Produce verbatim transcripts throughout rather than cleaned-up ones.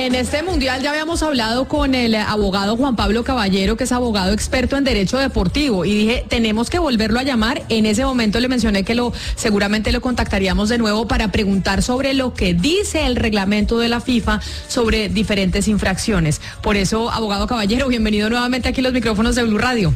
en este mundial ya habíamos hablado con el abogado Juan Pablo Caballero, que es abogado experto en derecho deportivo, y dije, tenemos que volverlo a llamar. En ese momento le mencioné que lo seguramente lo contactaríamos de nuevo para preguntar sobre lo que dice el reglamento de la FIFA sobre diferentes infracciones. Por eso, abogado Caballero, bienvenido nuevamente aquí a los micrófonos de Blue Radio.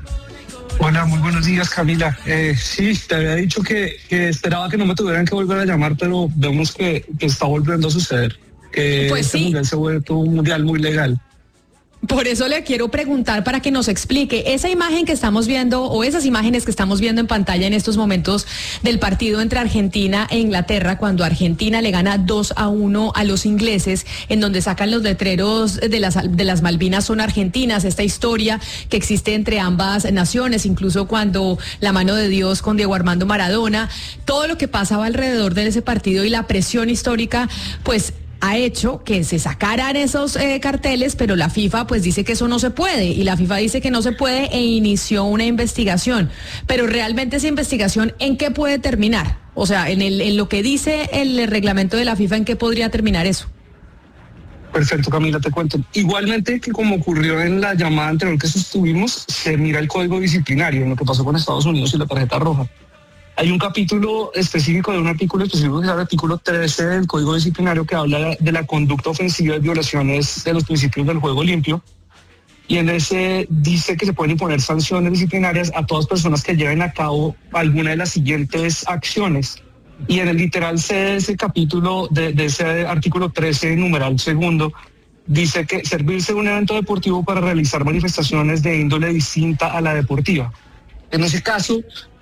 Hola, muy buenos días, Camila. Eh, sí, te había dicho que, que esperaba que no me tuvieran que volver a llamar, pero vemos que, que está volviendo a suceder, que pues este sí. mundial se vuelve un mundial muy legal. Por eso le quiero preguntar para que nos explique esa imagen que estamos viendo o esas imágenes que estamos viendo en pantalla en estos momentos del partido entre Argentina e Inglaterra, cuando Argentina le gana dos a uno a los ingleses, en donde sacan los letreros de las, de las Malvinas son argentinas, esta historia que existe entre ambas naciones, incluso cuando la mano de Dios con Diego Armando Maradona, todo lo que pasaba alrededor de ese partido y la presión histórica, pues ha hecho que se sacaran esos eh, carteles, pero la FIFA pues dice que eso no se puede, y la FIFA dice que no se puede e inició una investigación. Pero realmente esa investigación, ¿en qué puede terminar? O sea, en, el, en lo que dice el reglamento de la FIFA, ¿en qué podría terminar eso? Perfecto, Camila, te cuento. Igualmente que como ocurrió en la llamada anterior que sostuvimos, se mira el código disciplinario en lo que pasó con Estados Unidos y la tarjeta roja. Hay un capítulo específico de un artículo específico, que es el artículo trece del Código Disciplinario, que habla de la conducta ofensiva y violaciones de los principios del juego limpio. Y en ese dice que se pueden imponer sanciones disciplinarias a todas personas que lleven a cabo alguna de las siguientes acciones. Y en el literal C de ese capítulo, de, de ese artículo trece, numeral segundo, dice que servirse de un evento deportivo para realizar manifestaciones de índole distinta a la deportiva. En ese caso,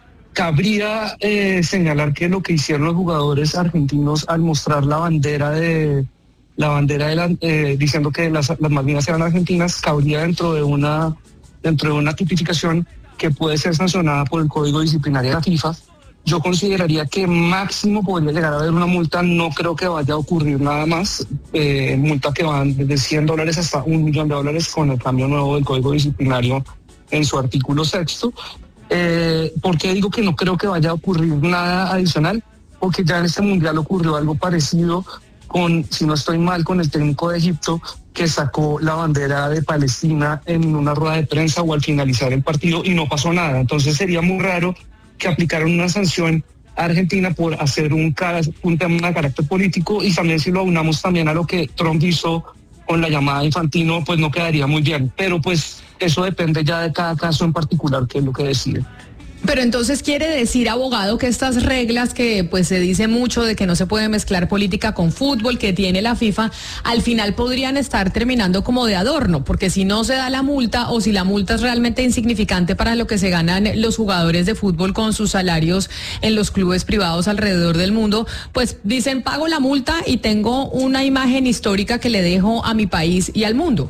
cabría eh, señalar que lo que hicieron los jugadores argentinos al mostrar la bandera de la bandera de la, eh, diciendo que las, las Malvinas eran argentinas, cabría dentro de una dentro de una tipificación que puede ser sancionada por el Código Disciplinario de la FIFA. Yo consideraría que máximo podría llegar a haber una multa, no creo que vaya a ocurrir nada más, eh, multa que van desde cien dólares hasta un millón de dólares con el cambio nuevo del Código Disciplinario en su artículo sexto. Eh, ¿Por qué digo que no creo que vaya a ocurrir nada adicional? Porque ya en este mundial ocurrió algo parecido con, si no estoy mal, con el técnico de Egipto, que sacó la bandera de Palestina en una rueda de prensa o al finalizar el partido y no pasó nada. Entonces sería muy raro que aplicaran una sanción a Argentina por hacer un, un tema de carácter político, y también si lo aunamos también a lo que Trump hizo con la llamada Infantino, pues no quedaría muy bien. Pero pues eso depende ya de cada caso en particular, que es lo que decide. Pero entonces quiere decir, abogado, que estas reglas que pues se dice mucho de que no se puede mezclar política con fútbol, que tiene la FIFA, al final podrían estar terminando como de adorno, porque si no se da la multa, o si la multa es realmente insignificante para lo que se ganan los jugadores de fútbol con sus salarios en los clubes privados alrededor del mundo, pues dicen, pago la multa y tengo una imagen histórica que le dejo a mi país y al mundo.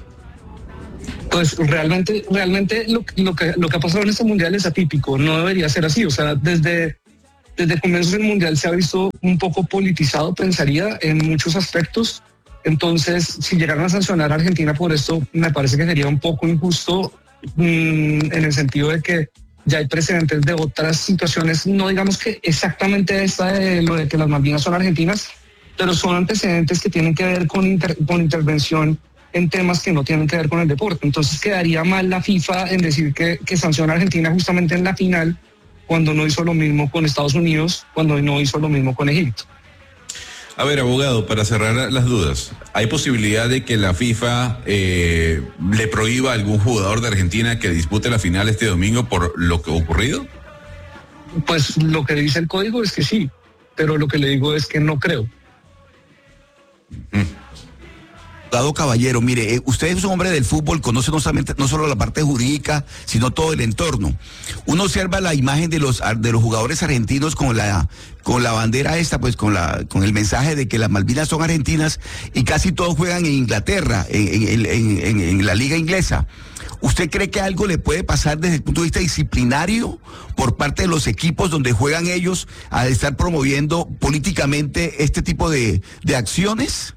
Pues realmente, realmente lo, lo, que, lo que ha pasado en este mundial es atípico, no debería ser así. O sea, desde, desde comienzos del mundial se ha visto un poco politizado, pensaría, en muchos aspectos. Entonces, si llegaran a sancionar a Argentina por esto, me parece que sería un poco injusto, mmm, en el sentido de que ya hay precedentes de otras situaciones, no digamos que exactamente esta de lo de que las Malvinas son argentinas, pero son antecedentes que tienen que ver con, inter, con intervención en temas que no tienen que ver con el deporte. Entonces quedaría mal la FIFA en decir que, que sanciona a Argentina justamente en la final, cuando no hizo lo mismo con Estados Unidos, cuando no hizo lo mismo con Egipto. A ver, abogado, para cerrar las dudas, ¿hay posibilidad de que la FIFA eh, le prohíba a algún jugador de Argentina que dispute la final este domingo por lo que ha ocurrido? Pues lo que dice el código es que sí, pero lo que le digo es que no creo. Mm. Abogado Caballero, mire, eh, usted es un hombre del fútbol, conoce no solamente no solo la parte jurídica, sino todo el entorno. Uno observa la imagen de los de los jugadores argentinos con la con la bandera esta, pues con la con el mensaje de que las Malvinas son argentinas, y casi todos juegan en Inglaterra, en, en, en, en, en la liga inglesa. ¿Usted cree que algo le puede pasar desde el punto de vista disciplinario por parte de los equipos donde juegan ellos al estar promoviendo políticamente este tipo de, de acciones?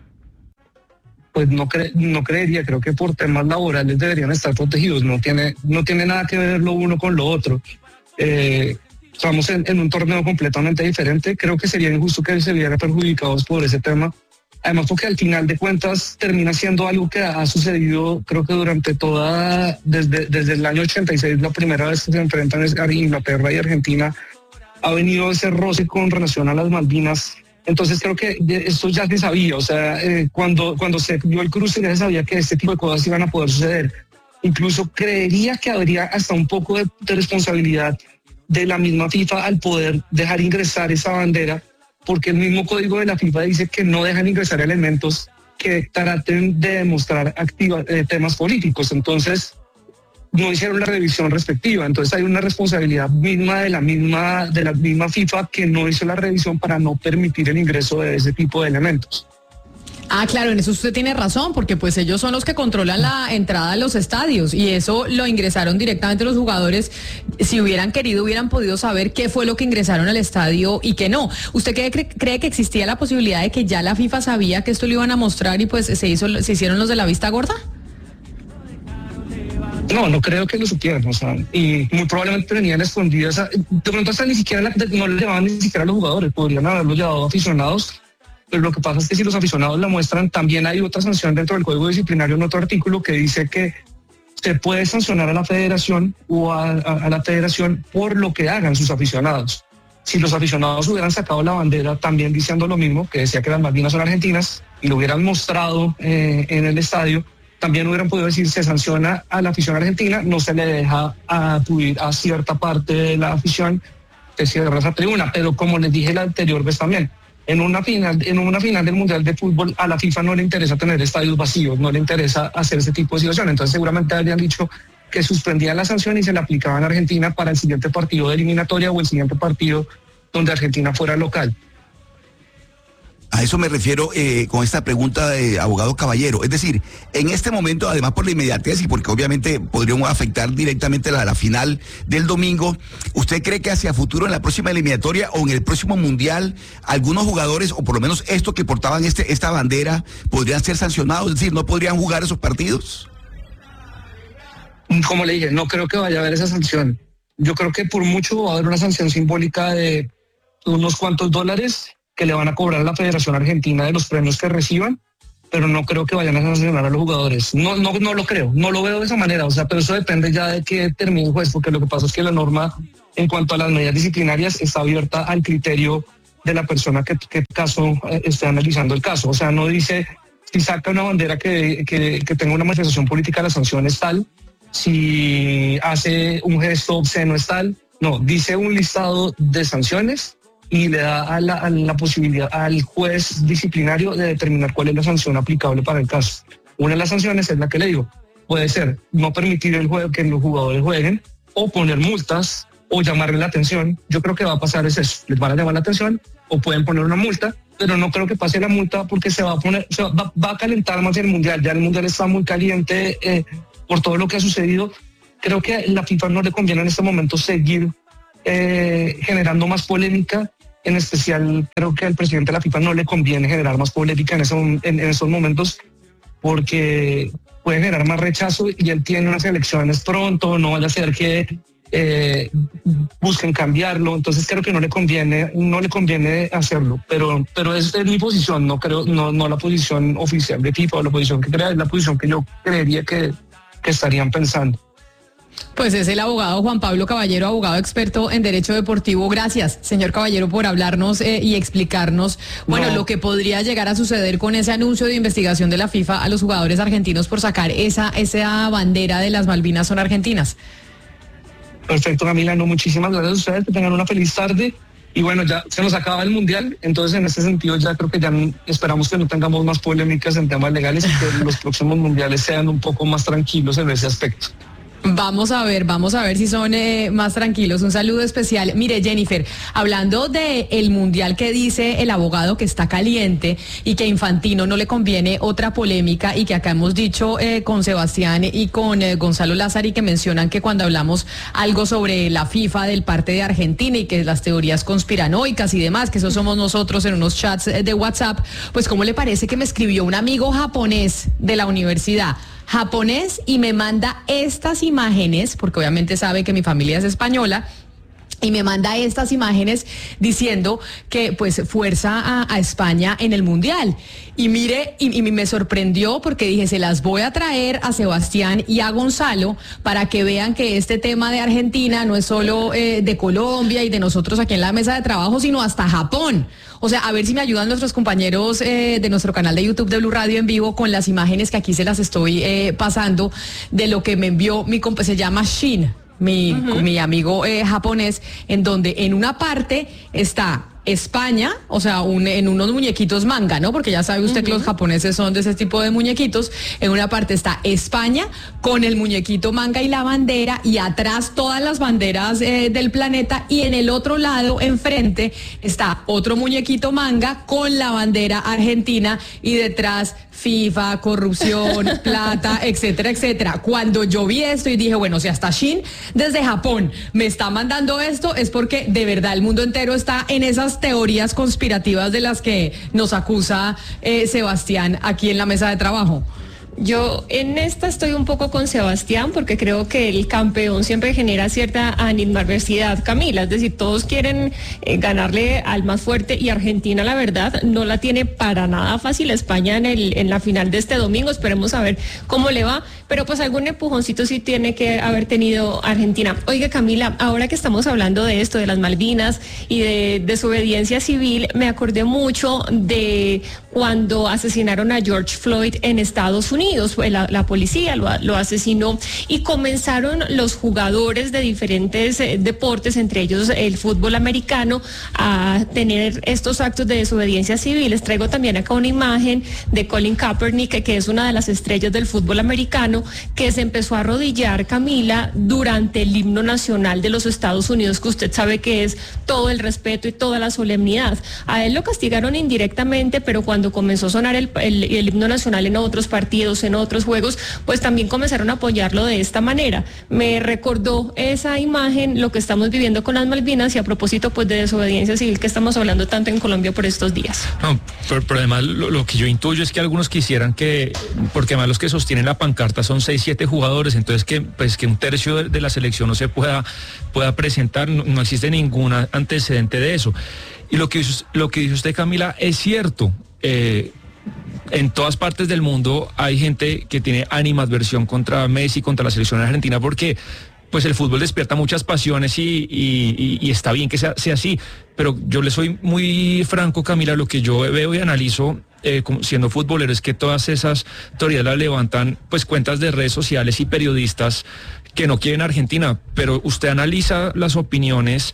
Pues no, cre no creería, creo que por temas laborales deberían estar protegidos, no tiene, no tiene nada que ver lo uno con lo otro. Eh, estamos en, en un torneo completamente diferente, creo que sería injusto que se vieran perjudicados por ese tema, Además, porque al final de cuentas termina siendo algo que ha sucedido, creo que durante toda, desde, desde el año ochenta y seis, la primera vez que se enfrentan Inglaterra y Argentina, ha venido ese roce con relación a las Malvinas. Entonces creo que esto ya se sabía, o sea, eh, cuando, cuando se dio el cruce ya se sabía que este tipo de cosas iban a poder suceder. Incluso creería que habría hasta un poco de, de responsabilidad de la misma FIFA al poder dejar ingresar esa bandera, porque el mismo código de la FIFA dice que no dejan ingresar elementos que traten de demostrar activa, eh, temas políticos. Entonces, no hicieron la revisión respectiva. Entonces, hay una responsabilidad misma de la misma, de la misma FIFA que no hizo la revisión para no permitir el ingreso de ese tipo de elementos. Ah, claro, en eso usted tiene razón, porque pues ellos son los que controlan la entrada a los estadios y eso lo ingresaron directamente los jugadores. Si hubieran querido, hubieran podido saber qué fue lo que ingresaron al estadio y qué no. ¿Usted cree, cree que existía la posibilidad de que ya la FIFA sabía que esto lo iban a mostrar y pues se hizo, se hicieron los de la vista gorda? No, no creo que lo supieran, o sea, y muy probablemente tenían escondidas, de pronto hasta ni siquiera la, no le llevaban ni siquiera a los jugadores, podrían haberlo llevado a aficionados. Pero lo que pasa es que si los aficionados la muestran, también hay otra sanción dentro del Código Disciplinario en otro artículo que dice que se puede sancionar a la federación o a, a, a la federación por lo que hagan sus aficionados. Si los aficionados hubieran sacado la bandera también diciendo lo mismo, que decía que las Malvinas son argentinas, y lo hubieran mostrado eh, en el estadio, también hubieran podido decir se sanciona a la afición argentina, no se le deja acudir a cierta parte de la afición, se cierra esa tribuna. Pero como les dije la anterior vez también, En una final, en una final del Mundial de Fútbol a la FIFA no le interesa tener estadios vacíos, no le interesa hacer ese tipo de situación. Entonces seguramente habrían dicho que suspendían la sanción y se la aplicaban a Argentina para el siguiente partido de eliminatoria o el siguiente partido donde Argentina fuera local. A eso me refiero eh, con esta pregunta de abogado Caballero. Es decir, en este momento, además por la inmediatez y porque obviamente podríamos afectar directamente la, la final del domingo, ¿usted cree que hacia futuro, en la próxima eliminatoria o en el próximo mundial, algunos jugadores, o por lo menos estos que portaban este, esta bandera, podrían ser sancionados? Es decir, ¿no podrían jugar esos partidos? Como le dije, no creo que vaya a haber esa sanción. Yo creo que por mucho va a haber una sanción simbólica de unos cuantos dólares que le van a cobrar a la Federación Argentina de los premios que reciban, pero no creo que vayan a sancionar a los jugadores. No, no, no lo creo, no lo veo de esa manera, o sea, pero eso depende ya de que termine el juez, porque lo que pasa es que la norma en cuanto a las medidas disciplinarias está abierta al criterio de la persona que, que caso eh, esté analizando el caso. O sea, no dice si saca una bandera que, que, que tenga una manifestación política, la sanción es tal, si hace un gesto obsceno es tal. No, dice un listado de sanciones y le da a la, a la posibilidad al juez disciplinario de determinar cuál es la sanción aplicable para el caso. Una de las sanciones es la que le digo, puede ser no permitir el juego, que los jugadores jueguen, o poner multas, o llamarle la atención. Yo creo que va a pasar es eso, les van a llamar la atención, o pueden poner una multa, pero no creo que pase la multa porque se va a poner, se va, va a calentar más el mundial. Ya el mundial está muy caliente eh, por todo lo que ha sucedido. Creo que a la FIFA no le conviene en este momento seguir eh, generando más polémica. En especial, creo que al presidente de la FIFA no le conviene generar más polémica en, eso, en, en esos momentos, porque puede generar más rechazo y él tiene unas elecciones pronto, no vaya a ser que eh, busquen cambiarlo. Entonces creo que no le conviene, no le conviene hacerlo, pero, pero es, es mi posición, no creo, no, no la posición oficial de FIFA o la posición que crea, es la posición que yo creería que, que estarían pensando. Pues es el abogado Juan Pablo Caballero, abogado experto en Derecho Deportivo. Gracias, señor Caballero, por hablarnos eh, y explicarnos, bueno, no. lo que podría llegar a suceder con ese anuncio de investigación de la FIFA a los jugadores argentinos por sacar esa, esa bandera de las Malvinas son argentinas. Perfecto, Camila, no, muchísimas gracias a ustedes, que tengan una feliz tarde. Y bueno, ya se nos acaba el mundial, entonces en ese sentido ya creo que ya esperamos que no tengamos más polémicas en temas legales y que los próximos mundiales sean un poco más tranquilos en ese aspecto. Vamos a ver, vamos a ver si son eh, más tranquilos. Un saludo especial. Mire, Jennifer, hablando de el mundial que dice el abogado que está caliente y que a Infantino no le conviene otra polémica, y que acá hemos dicho eh, con Sebastián y con eh, Gonzalo Lázari, que mencionan que cuando hablamos algo sobre la FIFA del parte de Argentina y que las teorías conspiranoicas y demás, que eso somos nosotros en unos chats de WhatsApp, pues ¿cómo le parece que me escribió un amigo japonés de la universidad? japonés y me manda estas imágenes, porque obviamente sabe que mi familia es española, y me manda estas imágenes diciendo que pues fuerza a, a España en el Mundial. Y mire, y, y me sorprendió porque dije, se las voy a traer a Sebastián y a Gonzalo para que vean que este tema de Argentina no es solo eh, de Colombia y de nosotros aquí en la mesa de trabajo, sino hasta Japón. O sea, a ver si me ayudan nuestros compañeros eh, de nuestro canal de YouTube de Blue Radio en vivo con las imágenes que aquí se las estoy eh, pasando de lo que me envió mi compa, se llama Shin. Mi, uh-huh. mi amigo eh, japonés, en donde en una parte está España, o sea, un, en unos muñequitos manga, ¿no? Porque ya sabe usted uh-huh. que los japoneses son de ese tipo de muñequitos. En una parte está España con el muñequito manga y la bandera, y atrás todas las banderas eh, del planeta, y en el otro lado, enfrente, está otro muñequito manga con la bandera argentina, y detrás FIFA, corrupción, plata, etcétera, etcétera. Cuando yo vi esto y dije, bueno, si hasta Shin desde Japón me está mandando esto, es porque de verdad el mundo entero está en esas teorías conspirativas de las que nos acusa eh, Sebastián aquí en la mesa de trabajo. Yo en esta estoy un poco con Sebastián, porque creo que el campeón siempre genera cierta animadversidad, Camila, es decir, todos quieren eh, ganarle al más fuerte, y Argentina, la verdad, no la tiene para nada fácil. España en, el, en la final de este domingo, esperemos a ver cómo le va, pero pues algún empujoncito sí tiene que haber tenido Argentina. Oiga, Camila, ahora que estamos hablando de esto, de las Malvinas y de desobediencia civil, me acordé mucho de cuando asesinaron a George Floyd en Estados Unidos. La, la policía lo, lo asesinó, y comenzaron los jugadores de diferentes eh, deportes, entre ellos el fútbol americano, a tener estos actos de desobediencia civil. Les traigo también acá una imagen de Colin Kaepernick, que es una de las estrellas del fútbol americano, que se empezó a arrodillar, Camila, durante el himno nacional de los Estados Unidos, que usted sabe que es todo el respeto y toda la solemnidad. A él lo castigaron indirectamente, pero cuando comenzó a sonar el, el, el himno nacional en otros partidos, en otros juegos, pues también comenzaron a apoyarlo de esta manera. Me recordó esa imagen lo que estamos viviendo con las Malvinas, y a propósito pues de desobediencia civil que estamos hablando tanto en Colombia por estos días. No, pero, pero además lo, lo que yo intuyo es que algunos quisieran que, porque además los que sostienen la pancarta son seis, siete jugadores, entonces que pues que un tercio de, de la selección no se pueda, pueda presentar, no, no existe ningún antecedente de eso. Y lo que, lo que dice usted, Camila, es cierto. Eh, En todas partes del mundo hay gente que tiene animadversión contra Messi, contra la selección argentina, porque pues el fútbol despierta muchas pasiones y, y, y está bien que sea, sea así. Pero yo le soy muy franco, Camila, lo que yo veo y analizo eh, como siendo futbolero es que todas esas teorías las levantan pues cuentas de redes sociales y periodistas que no quieren Argentina, pero usted analiza las opiniones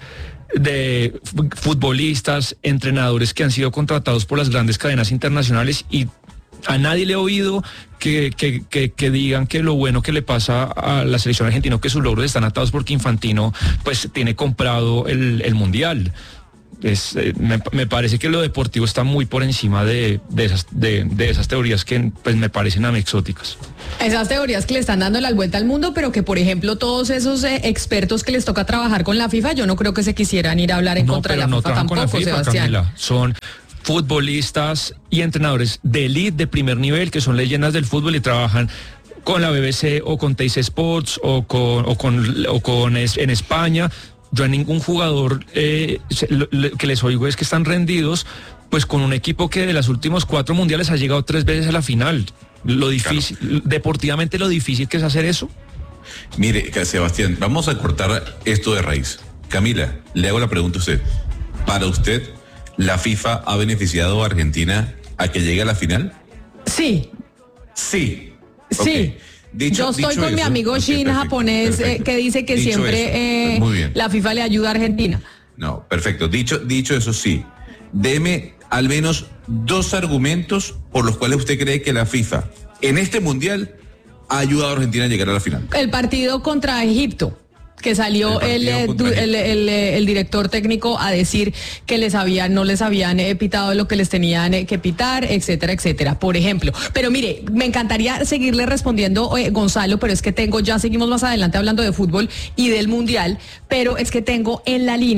de futbolistas, entrenadores que han sido contratados por las grandes cadenas internacionales, y a nadie le he oído que, que, que, que digan que lo bueno que le pasa a la selección argentina, que sus logros están atados porque Infantino pues tiene comprado el, el Mundial. Es, eh, me, me parece que lo deportivo está muy por encima de, de, esas, de, de esas teorías que pues me parecen exóticas. Esas teorías que le están dando la vuelta al mundo, pero que por ejemplo todos esos eh, expertos que les toca trabajar con la FIFA, yo no creo que se quisieran ir a hablar en no, contra de la no FIFA tampoco, con la FIFA, Sebastián. Camila, son futbolistas y entrenadores de elite, de primer nivel, que son leyendas del fútbol y trabajan con la B B C o con Teis Sports o con, o con, o con es, en España. Yo a ningún jugador eh, que les oigo es que están rendidos pues con un equipo que de los últimos cuatro mundiales ha llegado tres veces a la final. Lo difícil, claro. Deportivamente lo difícil que es hacer eso. Mire, Sebastián, vamos a cortar esto de raíz. Camila, le hago la pregunta a usted. Para usted, ¿la FIFA ha beneficiado a Argentina a que llegue a la final? Sí. Sí. Sí. Okay. Dicho, Yo estoy dicho con eso, mi amigo okay, Shin perfecto, japonés perfecto. Eh, que dice que dicho siempre eso, eh, la FIFA le ayuda a Argentina. No, perfecto. Dicho, dicho eso, sí. Deme al menos dos argumentos por los cuales usted cree que la FIFA en este mundial ha ayudado a Argentina a llegar a la final. El partido contra Egipto, que salió el, el, el, el, el director técnico a decir que les habían, no les habían eh, pitado lo que les tenían eh, que pitar, etcétera, etcétera, por ejemplo. Pero mire, me encantaría seguirle respondiendo, eh, Gonzalo, pero es que tengo, ya seguimos más adelante hablando de fútbol y del mundial, pero es que tengo en la línea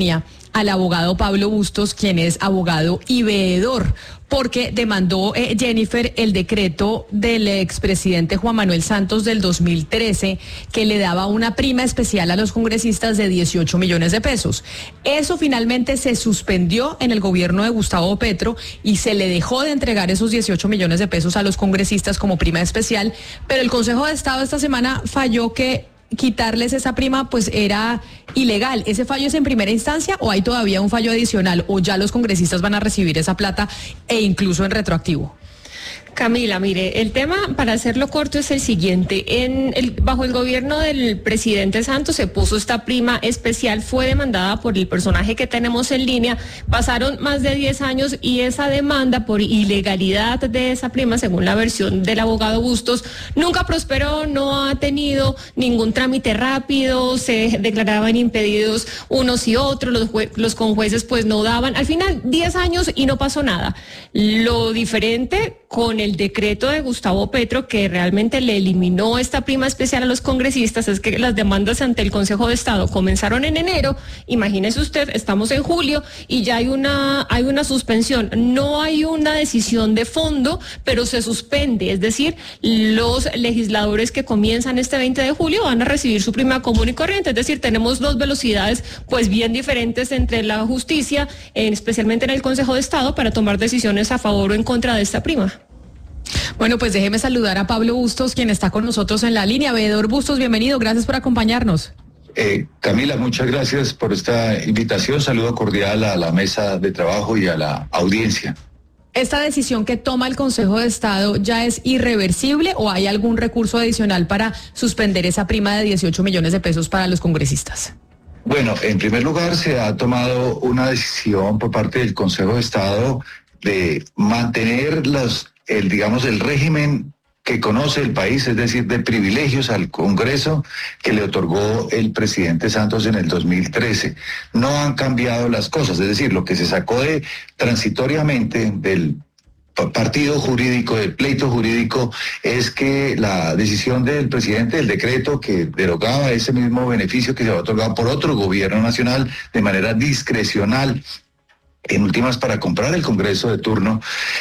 al abogado Pablo Bustos, quien es abogado y veedor, porque demandó eh, Jennifer el decreto del expresidente Juan Manuel Santos del dos mil trece que le daba una prima especial a los congresistas de dieciocho millones de pesos. Eso finalmente se suspendió en el gobierno de Gustavo Petro y se le dejó de entregar esos dieciocho millones de pesos a los congresistas como prima especial, pero el Consejo de Estado esta semana falló que quitarles esa prima pues era ilegal. ¿Ese fallo es en primera instancia o hay todavía un fallo adicional o ya los congresistas van a recibir esa plata e incluso en retroactivo? Camila, mire, el tema, para hacerlo corto, es el siguiente. En el, bajo el gobierno del presidente Santos se puso esta prima especial, fue demandada por el personaje que tenemos en línea. Pasaron más de diez años y esa demanda por ilegalidad de esa prima, según la versión del abogado Bustos, nunca prosperó, no ha tenido ningún trámite rápido, se declaraban impedidos unos y otros, los, jue- los conjueces pues no daban. Al final, diez años y no pasó nada. Lo diferente con el decreto de Gustavo Petro, que realmente le eliminó esta prima especial a los congresistas, es que las demandas ante el Consejo de Estado comenzaron en enero. Imagínese usted, estamos en julio y ya hay una, hay una suspensión. No hay una decisión de fondo, pero se suspende. Es decir, los legisladores que comienzan este veinte de julio van a recibir su prima común y corriente. Es decir, tenemos dos velocidades pues bien diferentes entre la justicia, eh, especialmente en el Consejo de Estado, para tomar decisiones a favor o en contra de esta prima. Bueno, pues déjeme saludar a Pablo Bustos, quien está con nosotros en la línea. Veedor Bustos, bienvenido, gracias por acompañarnos. Eh, Camila, muchas gracias por esta invitación. Saludo cordial a la mesa de trabajo y a la audiencia. ¿Esta decisión que toma el Consejo de Estado ya es irreversible o hay algún recurso adicional para suspender esa prima de dieciocho millones de pesos para los congresistas? Bueno, en primer lugar se ha tomado una decisión por parte del Consejo de Estado de mantener los, el, digamos, el régimen que conoce el país, es decir, de privilegios al Congreso que le otorgó el presidente Santos en el dos mil trece. No han cambiado las cosas, es decir, lo que se sacó de transitoriamente del partido jurídico, del pleito jurídico, es que la decisión del presidente del decreto que derogaba ese mismo beneficio que se había otorgado por otro gobierno nacional de manera discrecional, en últimas para comprar el Congreso de turno,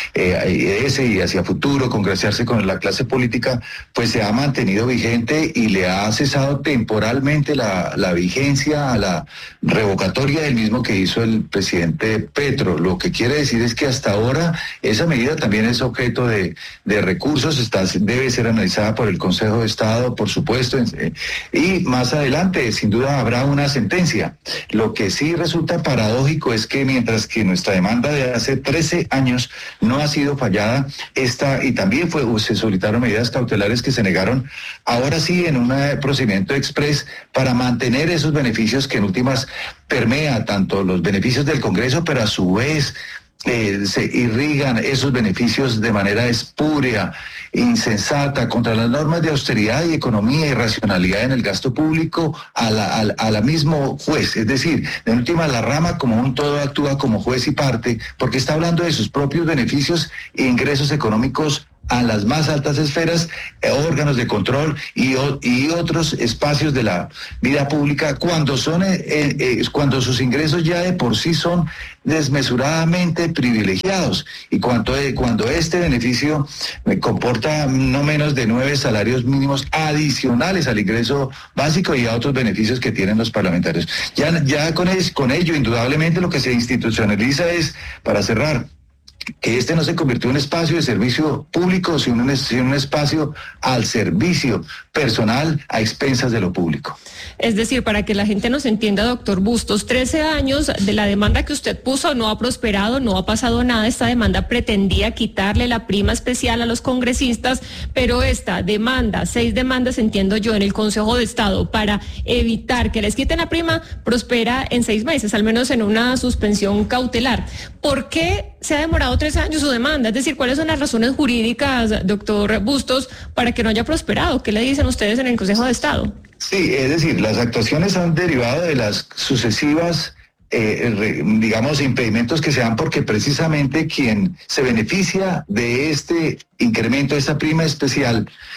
eh, ese y hacia futuro, congraciarse con la clase política, pues se ha mantenido vigente y le ha cesado temporalmente la, la vigencia a la revocatoria del mismo que hizo el presidente Petro. Lo que quiere decir es que hasta ahora esa medida también es objeto de, de recursos, está, debe ser analizada por el Consejo de Estado, por supuesto, eh, y más adelante sin duda habrá una sentencia. Lo que sí resulta paradójico es que mientras que que nuestra demanda de hace trece años no ha sido fallada, esta, y también fue, se solicitaron medidas cautelares que se negaron, ahora sí en un procedimiento express para mantener esos beneficios que en últimas permea tanto los beneficios del Congreso, pero a su vez eh, se irrigan esos beneficios de manera espúrea, insensata, contra las normas de austeridad y economía y racionalidad en el gasto público a la, a, la, a la mismo juez. Es decir, en última la rama como un todo actúa como juez y parte porque está hablando de sus propios beneficios e ingresos económicos a las más altas esferas, eh, órganos de control y, y otros espacios de la vida pública cuando son eh, eh, cuando sus ingresos ya de por sí son desmesuradamente privilegiados y cuando, eh, cuando este beneficio eh, comporta no menos de nueve salarios mínimos adicionales al ingreso básico y a otros beneficios que tienen los parlamentarios. Ya, ya con, es, con ello, indudablemente lo que se institucionaliza es, para cerrar, que este no se convirtió en un espacio de servicio público, sino en un espacio al servicio personal a expensas de lo público. Es decir, para que la gente nos entienda, doctor Bustos, trece años de la demanda que usted puso no ha prosperado, no ha pasado nada. Esta demanda pretendía quitarle la prima especial a los congresistas, pero esta demanda, seis demandas, entiendo yo, en el Consejo de Estado para evitar que les quiten la prima, prospera en seis meses, al menos en una suspensión cautelar. ¿Por qué se ha demorado tres años su demanda? Es decir, ¿cuáles son las razones jurídicas, doctor Bustos, para que no haya prosperado? ¿Qué le dicen ustedes en el Consejo de Estado? Sí, es decir, las actuaciones han derivado de las sucesivas, eh, re, digamos, impedimentos que se dan porque precisamente quien se beneficia de este incremento, de esta prima especial,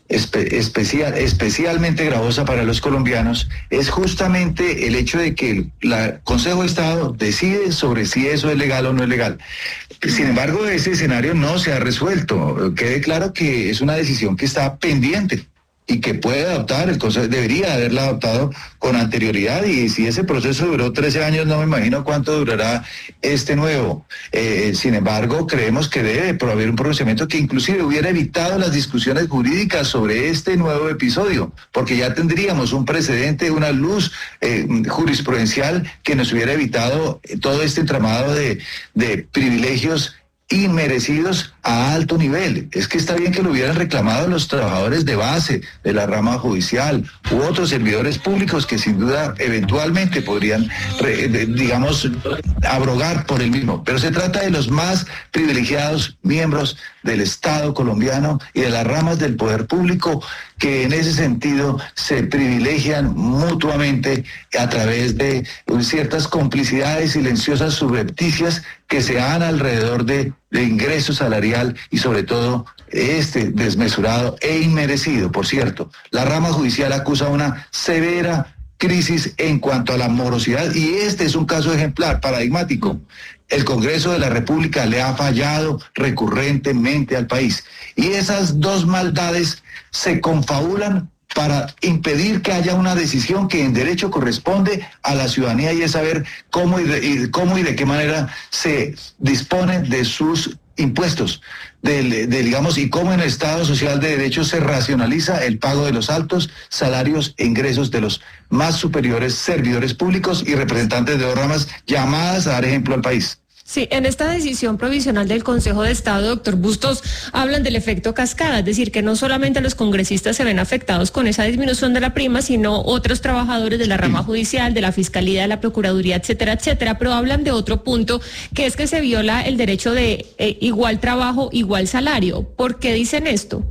espe- especial, especialmente gravosa para los colombianos es justamente el hecho de que el la Consejo de Estado decide sobre si eso es legal o no es legal. Sin embargo, ese escenario no se ha resuelto. Quede claro que es una decisión que está pendiente y que puede adoptar, el Consejo debería haberla adoptado con anterioridad, y si ese proceso duró trece años, no me imagino cuánto durará este nuevo. Eh, sin embargo, creemos que debe haber un pronunciamiento que inclusive hubiera evitado las discusiones jurídicas sobre este nuevo episodio, porque ya tendríamos un precedente, una luz eh, jurisprudencial que nos hubiera evitado todo este entramado de, de privilegios inmerecidos a alto nivel. Es que está bien que lo hubieran reclamado los trabajadores de base de la rama judicial u otros servidores públicos que sin duda eventualmente podrían, digamos, abrogar por el mismo. Pero se trata de los más privilegiados miembros del Estado colombiano y de las ramas del poder público que en ese sentido se privilegian mutuamente a través de ciertas complicidades silenciosas subrepticias que se dan alrededor de, de ingreso salarial y sobre todo este desmesurado e inmerecido. Por cierto, la rama judicial acusa una severa crisis en cuanto a la morosidad y este es un caso ejemplar, paradigmático. El Congreso de la República le ha fallado recurrentemente al país y esas dos maldades se confabulan para impedir que haya una decisión que en derecho corresponde a la ciudadanía y es saber cómo y de, y cómo y de qué manera se dispone de sus impuestos, de, de, digamos, y cómo en el Estado Social de Derecho se racionaliza el pago de los altos salarios e ingresos de los más superiores servidores públicos y representantes de dos ramas llamadas a dar ejemplo al país. Sí, en esta decisión provisional del Consejo de Estado, doctor Bustos, hablan del efecto cascada, es decir, que no solamente los congresistas se ven afectados con esa disminución de la prima, sino otros trabajadores de la rama judicial, de la Fiscalía, de la Procuraduría, etcétera, etcétera, pero hablan de otro punto, que es que se viola el derecho de eh, igual trabajo, igual salario. ¿Por qué dicen esto?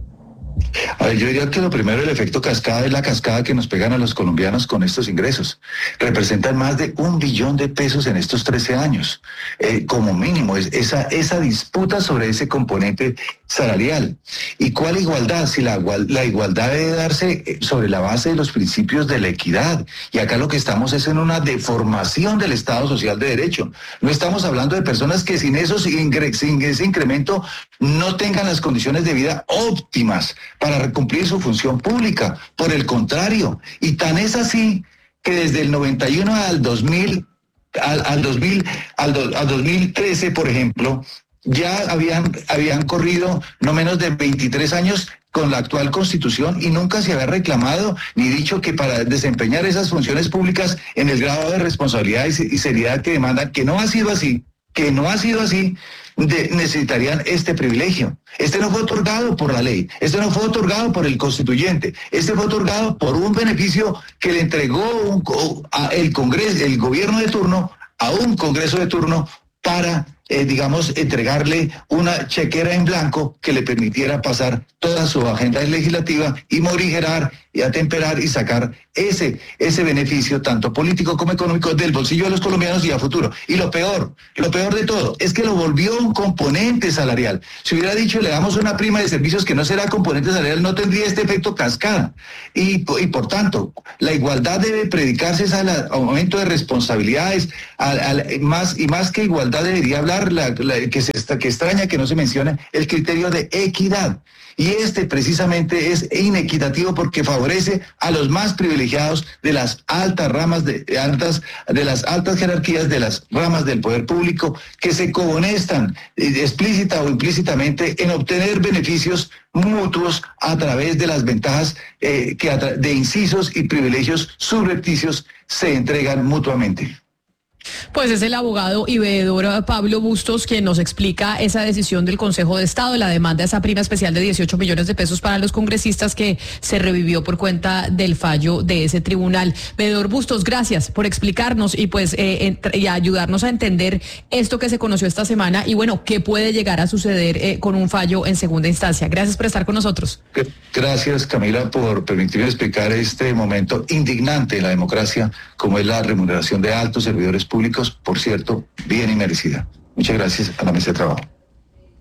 A ver, yo diría que lo primero, el efecto cascada es la cascada que nos pegan a los colombianos con estos ingresos. Representan más de un billón de pesos en estos trece años. Eh, como mínimo, es esa, esa disputa sobre ese componente salarial. ¿Y cuál igualdad? Si la, la igualdad debe darse sobre la base de los principios de la equidad. Y acá lo que estamos es en una deformación del Estado Social de Derecho. No estamos hablando de personas que sin, esos ingre, sin ese incremento no tengan las condiciones de vida óptimas para cumplir su función pública. Por el contrario, y tan es así que desde el noventa y uno al dos mil, al, al dos mil, al, do, al dos mil trece, por ejemplo, ya habían, habían corrido no menos de veintitrés años con la actual Constitución y nunca se había reclamado ni dicho que para desempeñar esas funciones públicas en el grado de responsabilidad y seriedad que demandan, que no ha sido así, que no ha sido así, de, necesitarían este privilegio. Este no fue otorgado por la ley, este no fue otorgado por el constituyente, este fue otorgado por un beneficio que le entregó un, a el Congreso, el gobierno de turno, a un Congreso de turno para, eh, digamos, entregarle una chequera en blanco que le permitiera pasar toda su agenda legislativa y morigerar y atemperar y sacar ese, ese beneficio tanto político como económico del bolsillo de los colombianos y a futuro. Y lo peor, lo peor de todo, es que lo volvió un componente salarial. Si hubiera dicho le damos una prima de servicios que no será componente salarial, no tendría este efecto cascada. Y, y por tanto, la igualdad debe predicarse al aumento de responsabilidades, al, al, más y más que igualdad debería hablar, la, la, que, se, que extraña que no se mencione, el criterio de equidad. Y este precisamente es inequitativo porque favorece a los más privilegiados de las altas ramas, de, de, altas, de las altas jerarquías de las ramas del poder público que se cohonestan eh, explícita o implícitamente en obtener beneficios mutuos a través de las ventajas eh, que a tra- de incisos y privilegios subrepticios se entregan mutuamente. Pues es el abogado y veedor Pablo Bustos quien nos explica esa decisión del Consejo de Estado, la demanda de esa prima especial de dieciocho millones de pesos para los congresistas que se revivió por cuenta del fallo de ese tribunal. Veedor Bustos, gracias por explicarnos y pues eh, y ayudarnos a entender esto que se conoció esta semana y bueno, qué puede llegar a suceder eh, con un fallo en segunda instancia. Gracias por estar con nosotros. Gracias, Camila, por permitirme explicar este momento indignante en la democracia, como es la remuneración de altos servidores públicos, por cierto, bien y merecida. Muchas gracias a la mesa de trabajo.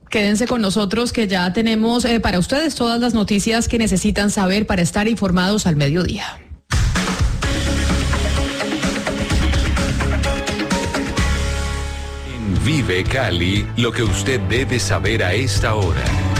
Quédense con nosotros que ya tenemos eh, para ustedes todas las noticias que necesitan saber para estar informados al mediodía. En Vive Cali, lo que usted debe saber a esta hora.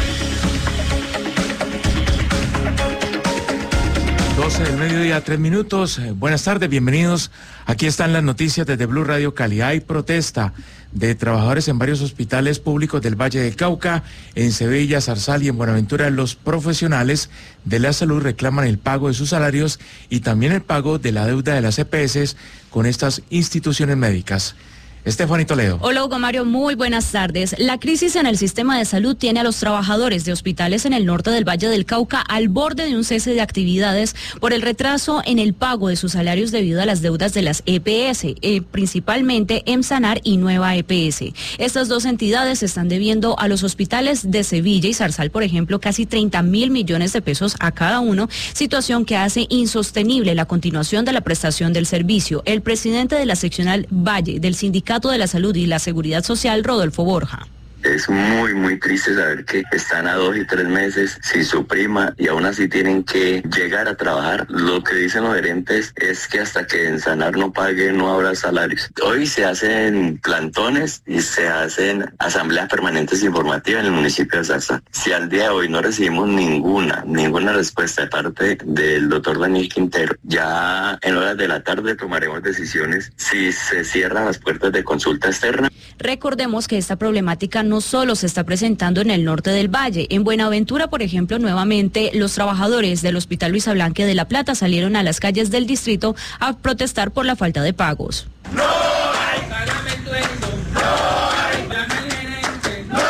doce del mediodía, tres minutos. Eh, buenas tardes, bienvenidos. Aquí están las noticias desde Blue Radio Cali. Hay protesta de trabajadores en varios hospitales públicos del Valle del Cauca, en Sevilla, Zarzal y en Buenaventura. Los profesionales de la salud reclaman el pago de sus salarios y también el pago de la deuda de las E P S con estas instituciones médicas. Estefanía Toledo. Hola, Hugo Mario, muy buenas tardes. La crisis en el sistema de salud tiene a los trabajadores de hospitales en el norte del Valle del Cauca al borde de un cese de actividades por el retraso en el pago de sus salarios debido a las deudas de las E P S, eh, principalmente Emsanar y Nueva E P S. Estas dos entidades están debiendo a los hospitales de Sevilla y Zarzal, por ejemplo, casi treinta mil millones de pesos a cada uno, situación que hace insostenible la continuación de la prestación del servicio. El presidente de la seccional Valle del Sindicato de la Salud y la Seguridad Social, Rodolfo Borja. Es muy, muy triste saber que están a dos y tres meses sin su prima y aún así tienen que llegar a trabajar. Lo que dicen los gerentes es que hasta que Emsanar no pague no habrá salarios. Hoy se hacen plantones y se hacen asambleas permanentes informativas en el municipio de Zarzal. Si al día de hoy no recibimos ninguna, ninguna respuesta de parte del doctor Daniel Quintero, ya en horas de la tarde tomaremos decisiones si se cierran las puertas de consulta externa. Recordemos que esta problemática no solo se está presentando en el norte del Valle. En Buenaventura, por ejemplo, nuevamente los trabajadores del Hospital Luisa Blanque de La Plata salieron a las calles del distrito a protestar por la falta de pagos. ¡No hay pagamento! ¡No hay pagamento! ¡No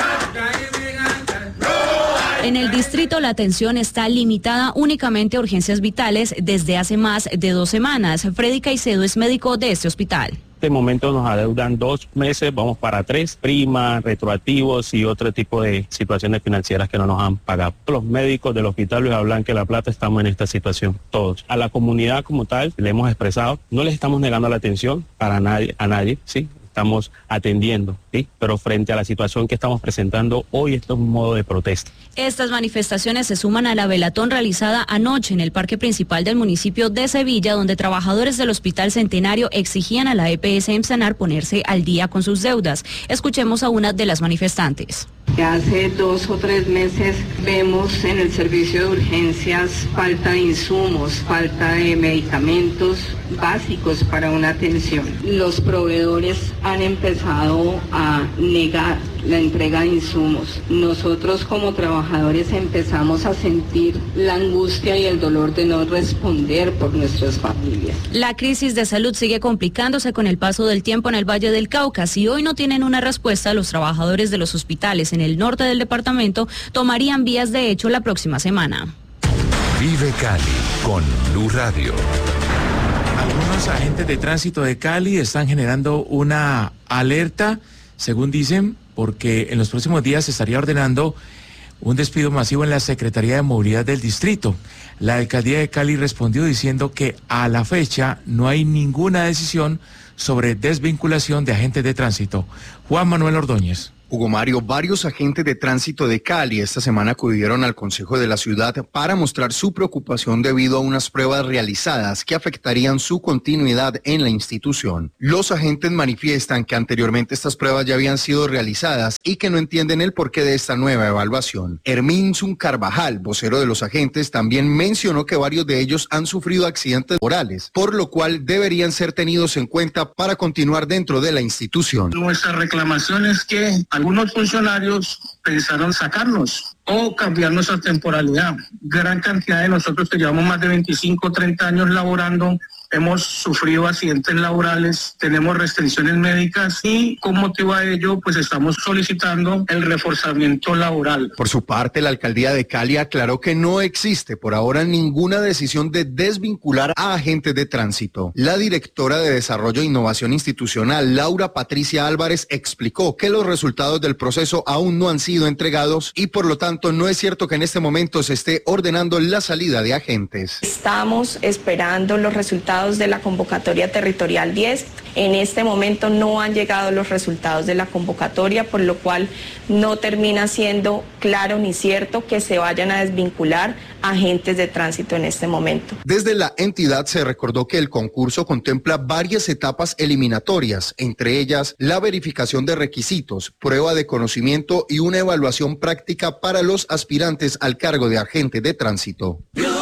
hay! En el distrito la atención está limitada únicamente a urgencias vitales desde hace más de dos semanas. Freddy Caicedo es médico de este hospital. En este momento nos adeudan dos meses, vamos para tres, primas, retroactivos y otro tipo de situaciones financieras que no nos han pagado. Los médicos del Hospital Luisa Blanque de La Plata estamos en esta situación, todos. A la comunidad como tal, le hemos expresado, no les estamos negando la atención para nadie, a nadie, ¿sí? Estamos atendiendo, ¿sí? Pero frente a la situación que estamos presentando hoy, esto es un modo de protesta. Estas manifestaciones se suman a la velatón realizada anoche en el parque principal del municipio de Sevilla, donde trabajadores del Hospital Centenario exigían a la E P S Emsanar ponerse al día con sus deudas. Escuchemos a una de las manifestantes. Hace dos o tres meses vemos en el servicio de urgencias falta de insumos, falta de medicamentos básicos para una atención. Los proveedores han empezado a negar la entrega de insumos. Nosotros como trabajadores empezamos a sentir la angustia y el dolor de no responder por nuestras familias. La crisis de salud sigue complicándose con el paso del tiempo en el Valle del Cauca. Si hoy no tienen una respuesta, los trabajadores de los hospitales en el norte del departamento tomarían vías de hecho la próxima semana. Vive Cali con Blue Radio. Algunos agentes de tránsito de Cali están generando una alerta, según dicen, porque en los próximos días se estaría ordenando un despido masivo en la Secretaría de Movilidad del Distrito. La Alcaldía de Cali respondió diciendo que a la fecha no hay ninguna decisión sobre desvinculación de agentes de tránsito. Juan Manuel Ordóñez. Hugo Mario, varios agentes de tránsito de Cali esta semana acudieron al Consejo de la Ciudad para mostrar su preocupación debido a unas pruebas realizadas que afectarían su continuidad en la institución. Los agentes manifiestan que anteriormente estas pruebas ya habían sido realizadas y que no entienden el porqué de esta nueva evaluación. Herminsun Carvajal, vocero de los agentes, también mencionó que varios de ellos han sufrido accidentes laborales, por lo cual deberían ser tenidos en cuenta para continuar dentro de la institución. Nuestra reclamación es que algunos funcionarios pensaron sacarnos o cambiar nuestra temporalidad. Gran cantidad de nosotros que llevamos más de veinticinco, treinta años laborando, hemos sufrido accidentes laborales, tenemos restricciones médicas y con motivo de ello pues estamos solicitando el reforzamiento laboral. Por su parte, la Alcaldía de Cali aclaró que no existe por ahora ninguna decisión de desvincular a agentes de tránsito. La directora de Desarrollo e Innovación Institucional, Laura Patricia Álvarez, explicó que los resultados del proceso aún no han sido entregados y por lo tanto no es cierto que en este momento se esté ordenando la salida de agentes. Estamos esperando los resultados resultados de la convocatoria territorial diez. En este momento no han llegado los resultados de la convocatoria, por lo cual no termina siendo claro ni cierto que se vayan a desvincular agentes de tránsito en este momento. Desde la entidad se recordó que el concurso contempla varias etapas eliminatorias, entre ellas la verificación de requisitos, prueba de conocimiento y una evaluación práctica para los aspirantes al cargo de agente de tránsito.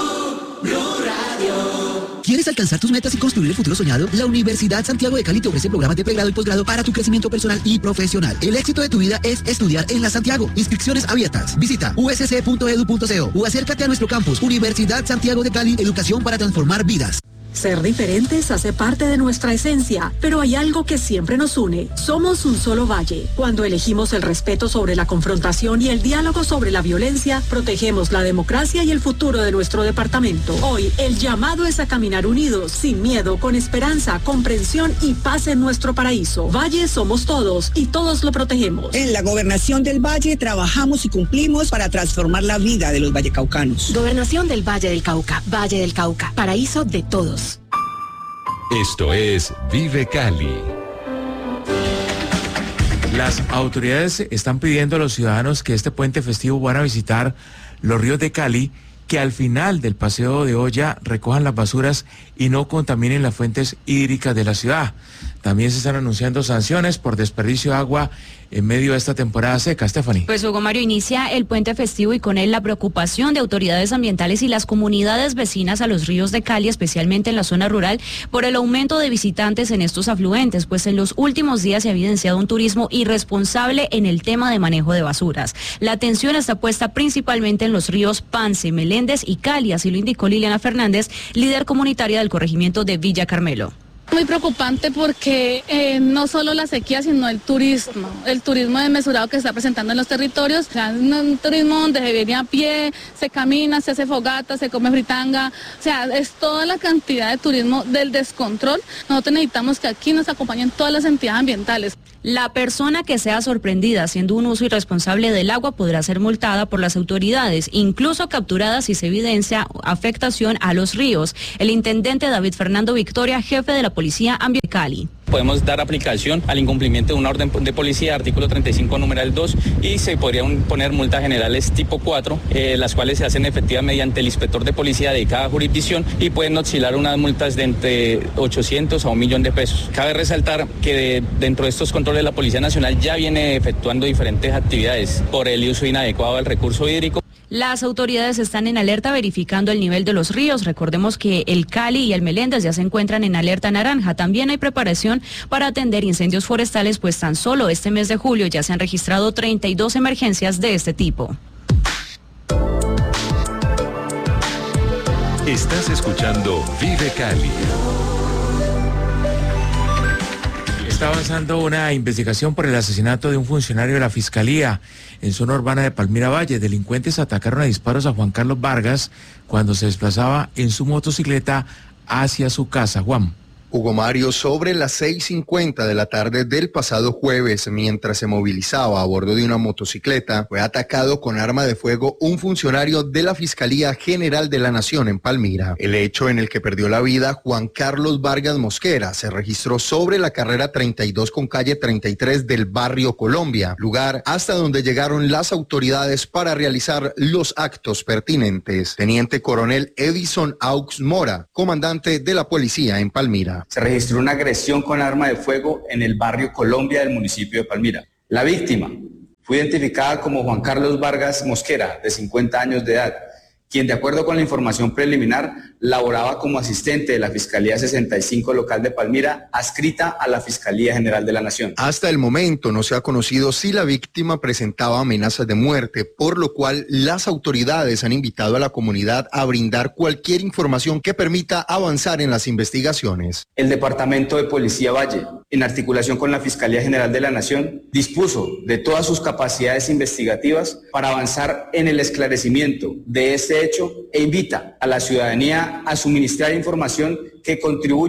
¿Quieres alcanzar tus metas y construir el futuro soñado? La Universidad Santiago de Cali te ofrece programas de pregrado y posgrado para tu crecimiento personal y profesional. El éxito de tu vida es estudiar en la Santiago. Inscripciones abiertas. Visita u s c punto e d u punto co o acércate a nuestro campus. Universidad Santiago de Cali, educación para transformar vidas. Ser diferentes hace parte de nuestra esencia, pero hay algo que siempre nos une. Somos un solo valle. Cuando elegimos el respeto sobre la confrontación y el diálogo sobre la violencia, protegemos la democracia y el futuro de nuestro departamento. Hoy, el llamado es a caminar unidos, sin miedo, con esperanza, comprensión y paz en nuestro paraíso. Valle somos todos y todos lo protegemos. En la Gobernación del Valle trabajamos y cumplimos para transformar la vida de los vallecaucanos. Gobernación del Valle del Cauca. Valle del Cauca. Paraíso de todos. Esto es Vive Cali. Las autoridades están pidiendo a los ciudadanos que este puente festivo van a visitar los ríos de Cali, que al final del paseo de olla recojan las basuras y no contaminen las fuentes hídricas de la ciudad. También se están anunciando sanciones por desperdicio de agua en medio de esta temporada seca. Stephanie. Pues Hugo Mario, inicia el puente festivo y con él la preocupación de autoridades ambientales y las comunidades vecinas a los ríos de Cali, especialmente en la zona rural, por el aumento de visitantes en estos afluentes, pues en los últimos días se ha evidenciado un turismo irresponsable en el tema de manejo de basuras. La atención está puesta principalmente en los ríos Pance, Meléndez y Cali, así lo indicó Liliana Fernández, líder comunitaria del corregimiento de Villa Carmelo. Muy preocupante porque eh, no solo la sequía, sino el turismo, el turismo desmesurado que se está presentando en los territorios, o sea, un, un turismo donde se viene a pie, se camina, se hace fogata, se come fritanga, o sea, es toda la cantidad de turismo del descontrol. Nosotros necesitamos que aquí nos acompañen todas las entidades ambientales. La persona que sea sorprendida haciendo un uso irresponsable del agua podrá ser multada por las autoridades, incluso capturada si se evidencia afectación a los ríos. El intendente David Fernando Victoria, jefe de la Policía Ambiental Cali. Podemos dar aplicación al incumplimiento de una orden de policía, artículo treinta y cinco, numeral dos, y se podrían poner multas generales tipo cuatro, eh, las cuales se hacen efectivas mediante el inspector de policía de cada jurisdicción y pueden oscilar unas multas de entre ochocientos a un millón de pesos. Cabe resaltar que de, dentro de estos controles la Policía Nacional ya viene efectuando diferentes actividades por el uso inadecuado del recurso hídrico. Las autoridades están en alerta verificando el nivel de los ríos. Recordemos que el Cali y el Meléndez ya se encuentran en alerta naranja. También hay preparación para atender incendios forestales, pues tan solo este mes de julio ya se han registrado treinta y dos emergencias de este tipo. Estás escuchando Vive Cali. Está avanzando una investigación por el asesinato de un funcionario de la Fiscalía en zona urbana de Palmira Valle. Delincuentes atacaron a disparos a Juan Carlos Vargas cuando se desplazaba en su motocicleta hacia su casa. Juan. Hugo Mario, sobre las seis cincuenta de la tarde del pasado jueves, mientras se movilizaba a bordo de una motocicleta, fue atacado con arma de fuego un funcionario de la Fiscalía General de la Nación en Palmira. El hecho en el que perdió la vida Juan Carlos Vargas Mosquera se registró sobre la carrera treinta y dos con calle treinta y tres del barrio Colombia, lugar hasta donde llegaron las autoridades para realizar los actos pertinentes. Teniente Coronel Edison Aux Mora, comandante de la policía en Palmira. Se registró una agresión con arma de fuego en el barrio Colombia del municipio de Palmira. La víctima fue identificada como Juan Carlos Vargas Mosquera, de cincuenta años de edad, quien de acuerdo con la información preliminar laboraba como asistente de la Fiscalía sesenta y cinco local de Palmira, adscrita a la Fiscalía General de la Nación. Hasta el momento no se ha conocido si la víctima presentaba amenazas de muerte, por lo cual las autoridades han invitado a la comunidad a brindar cualquier información que permita avanzar en las investigaciones. El Departamento de Policía Valle, en articulación con la Fiscalía General de la Nación, dispuso de todas sus capacidades investigativas para avanzar en el esclarecimiento de este hecho e invita a la ciudadanía a suministrar información que contribuya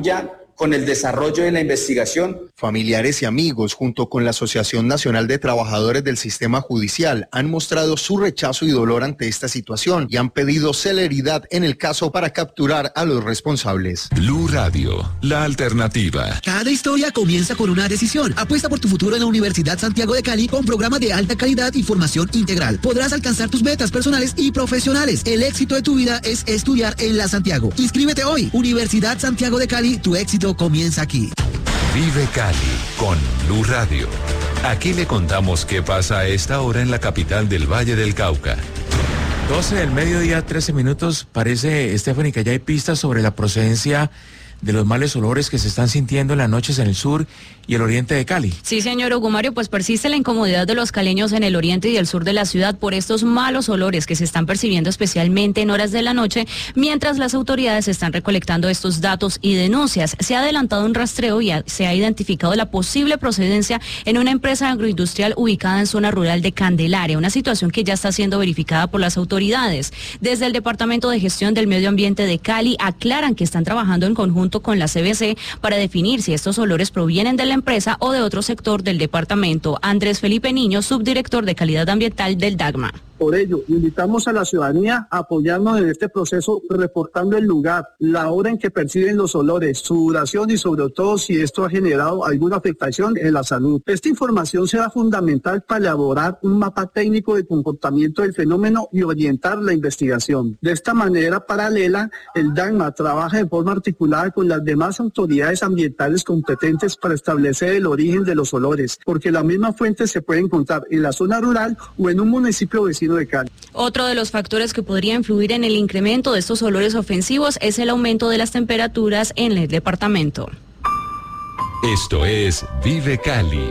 con el desarrollo de la investigación. Familiares y amigos, junto con la Asociación Nacional de Trabajadores del Sistema Judicial, han mostrado su rechazo y dolor ante esta situación y han pedido celeridad en el caso para capturar a los responsables. Blue Radio, la alternativa. Cada historia comienza con una decisión. Apuesta por tu futuro en la Universidad Santiago de Cali con programas de alta calidad y formación integral. Podrás alcanzar tus metas personales y profesionales. El éxito de tu vida es estudiar en la Santiago. Inscríbete hoy. Universidad Santiago de Cali, tu éxito comienza aquí. Vive Cali con Blue Radio. Aquí le contamos qué pasa a esta hora en la capital del Valle del Cauca. doce del mediodía, trece minutos. Parece, Stephanie, que ya hay pistas sobre la procedencia de los males olores que se están sintiendo en las noches en el sur y el oriente de Cali. Sí, señor Hugo Mario, pues persiste la incomodidad de los caleños en el oriente y el sur de la ciudad por estos malos olores que se están percibiendo especialmente en horas de la noche, mientras las autoridades están recolectando estos datos y denuncias. Se ha adelantado un rastreo y ha, se ha identificado la posible procedencia en una empresa agroindustrial ubicada en zona rural de Candelaria, una situación que ya está siendo verificada por las autoridades. Desde el Departamento de Gestión del Medio Ambiente de Cali aclaran que están trabajando en conjunto con la C B C para definir si estos olores provienen de la empresa o de otro sector del departamento. Andrés Felipe Niño, subdirector de Calidad Ambiental del DAGMA. Por ello, invitamos a la ciudadanía a apoyarnos en este proceso reportando el lugar, la hora en que perciben los olores, su duración y sobre todo si esto ha generado alguna afectación en la salud. Esta información será fundamental para elaborar un mapa técnico de comportamiento del fenómeno y orientar la investigación. De esta manera paralela, el DAGMA trabaja de forma articulada con las demás autoridades ambientales competentes para establecer el origen de los olores, porque la misma fuente se puede encontrar en la zona rural o en un municipio vecino de Cali. Otro de los factores que podría influir en el incremento de estos olores ofensivos es el aumento de las temperaturas en el departamento. Esto es Vive Cali.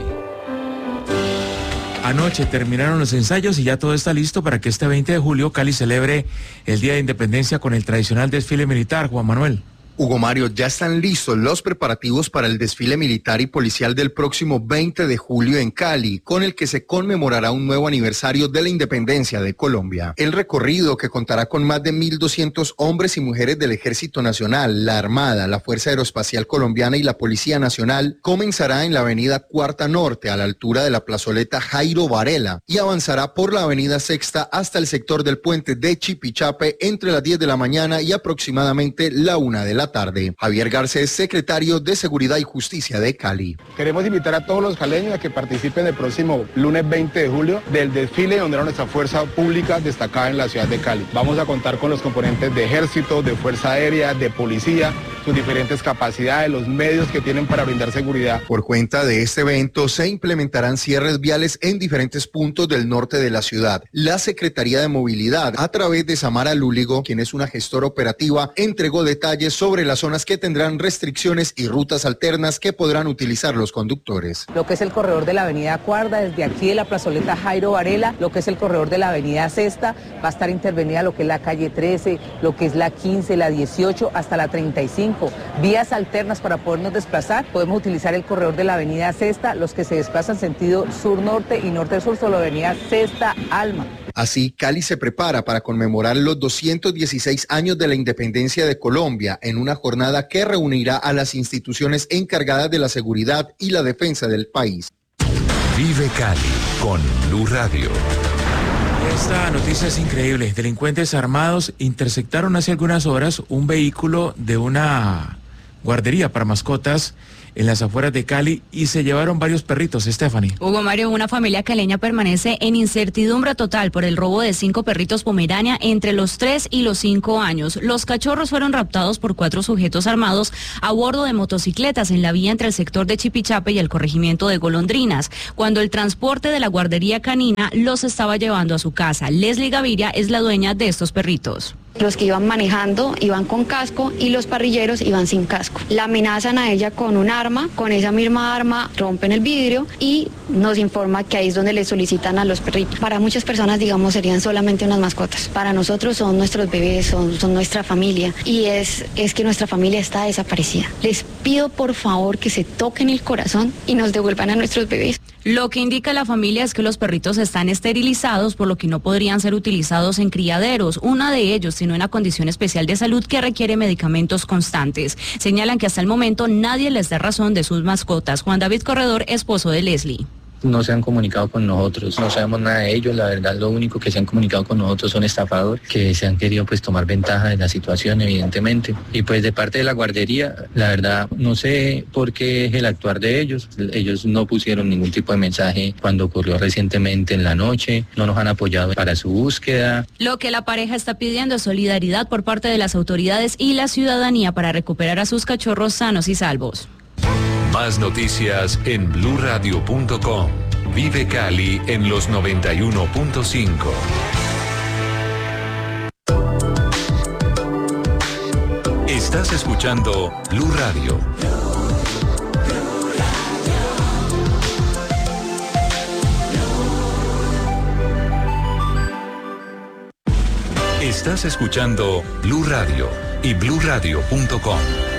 Anoche terminaron los ensayos y ya todo está listo para que este veinte de julio Cali celebre el Día de Independencia con el tradicional desfile militar. Juan Manuel. Hugo Mario, ya están listos los preparativos para el desfile militar y policial del próximo veinte de julio en Cali, con el que se conmemorará un nuevo aniversario de la independencia de Colombia. El recorrido, que contará con más de mil doscientos hombres y mujeres del Ejército Nacional, la Armada, la Fuerza Aeroespacial Colombiana y la Policía Nacional, comenzará en la avenida Cuarta Norte, a la altura de la plazoleta Jairo Varela, y avanzará por la avenida Sexta hasta el sector del puente de Chipichape entre las diez de la mañana y aproximadamente la una de la tarde. Javier Garcés, secretario de Seguridad y Justicia de Cali. Queremos invitar a todos los caleños a que participen el próximo lunes veinte de julio del desfile donde era nuestra fuerza pública destacada en la ciudad de Cali. Vamos a contar con los componentes de ejército, de fuerza aérea, de policía, sus diferentes capacidades, los medios que tienen para brindar seguridad. Por cuenta de este evento se implementarán cierres viales en diferentes puntos del norte de la ciudad. La Secretaría de Movilidad, a través de Samara Lúligo, quien es una gestora operativa, entregó detalles sobre las zonas que tendrán restricciones y rutas alternas que podrán utilizar los conductores. Lo que es el corredor de la avenida Cuarta, desde aquí de la plazoleta Jairo Varela, lo que es el corredor de la avenida Sexta, va a estar intervenida lo que es la calle trece, lo que es la quince, la dieciocho, hasta la treinta y cinco. Vías alternas para podernos desplazar, podemos utilizar el corredor de la avenida Sexta, los que se desplazan sentido sur-norte y norte-sur, solo avenida Sexta Alma. Así, Cali se prepara para conmemorar los doscientos dieciséis años de la independencia de Colombia en una jornada que reunirá a las instituciones encargadas de la seguridad y la defensa del país. Vive Cali con Blue Radio. Esta noticia es increíble. Delincuentes armados interceptaron hace algunas horas un vehículo de una guardería para mascotas en las afueras de Cali y se llevaron varios perritos, Stephanie. Hugo Mario, una familia caleña permanece en incertidumbre total por el robo de cinco perritos Pomerania entre los tres y los cinco años. Los cachorros fueron raptados por cuatro sujetos armados a bordo de motocicletas en la vía entre el sector de Chipichape y el corregimiento de Golondrinas, cuando el transporte de la guardería canina los estaba llevando a su casa. Leslie Gaviria es la dueña de estos perritos. Los que iban manejando iban con casco y los parrilleros iban sin casco. La amenazan a ella con un arma, con esa misma arma rompen el vidrio y nos informa que ahí es donde le solicitan a los perritos. Para muchas personas, digamos, serían solamente unas mascotas. Para nosotros son nuestros bebés, son, son nuestra familia y es, es que nuestra familia está desaparecida. Les pido por favor que se toquen el corazón y nos devuelvan a nuestros bebés. Lo que indica la familia es que los perritos están esterilizados, por lo que no podrían ser utilizados en criaderos. Una de ellos tiene una condición especial de salud que requiere medicamentos constantes. Señalan que hasta el momento nadie les da razón de sus mascotas. Juan David Corredor, esposo de Leslie. No se han comunicado con nosotros, no sabemos nada de ellos, la verdad lo único que se han comunicado con nosotros son estafadores que se han querido pues tomar ventaja de la situación evidentemente, y pues de parte de la guardería, la verdad no sé por qué es el actuar de ellos, ellos no pusieron ningún tipo de mensaje cuando ocurrió recientemente en la noche, no nos han apoyado para su búsqueda. Lo que la pareja está pidiendo es solidaridad por parte de las autoridades y la ciudadanía para recuperar a sus cachorros sanos y salvos. Más noticias en blue radio punto com. Vive Cali en los noventa y uno punto cinco. Estás escuchando Blue Radio. Estás escuchando Blue Radio y blue radio punto com.